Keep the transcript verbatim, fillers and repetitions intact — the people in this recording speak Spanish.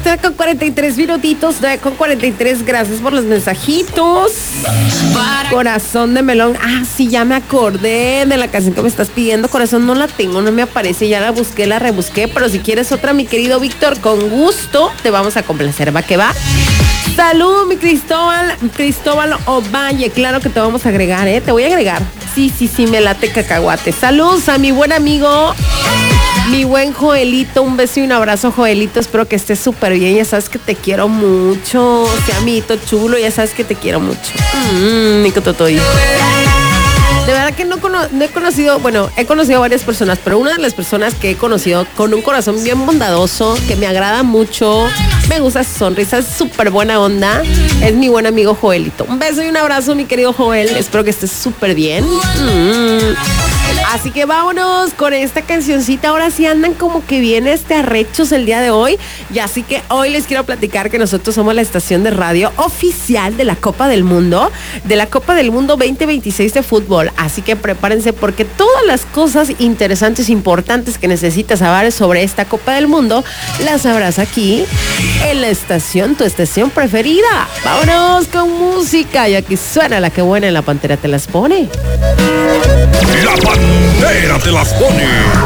nueve con cuarenta y tres minutitos, nueve con cuarenta y tres, gracias por los mensajitos. Corazón de melón, ah, sí, ya me acordé de la canción que me estás pidiendo. Corazón no la tengo, no me aparece, ya la busqué, la rebusqué, pero si quieres otra, mi querido Víctor, con gusto te vamos a complacer, ¿va que va? Salud, mi Cristóbal, Cristóbal Ovalle, claro que te vamos a agregar, ¿eh? Te voy a agregar. Sí, sí, sí, me late cacahuate. Saludos a mi buen amigo, mi buen Joelito, un beso y un abrazo, Joelito, espero que estés súper bien, ya sabes que te quiero mucho, sea amiguito chulo, ya sabes que te quiero mucho. Mmm, mi cototoy. De verdad que no, cono- no he conocido, bueno, he conocido a varias personas, pero una de las personas que he conocido con un corazón bien bondadoso, que me agrada mucho, me gusta su sonrisa, es súper buena onda, es mi buen amigo Joelito. Un beso y un abrazo, mi querido Joel, espero que estés súper bien. Mm. Así que vámonos con esta cancioncita. Ahora sí andan como que bien este arrechos el día de hoy. Y así que hoy les quiero platicar que nosotros somos la estación de radio oficial de la Copa del Mundo, de la Copa del Mundo veinte veintiséis de fútbol. Así que prepárense porque todas las cosas interesantes, importantes que necesitas saber sobre esta Copa del Mundo, las sabrás aquí en la estación, tu estación preferida. Vámonos con música. Y aquí suena la que buena, en la Pantera te las pone. La Pantera te las pone.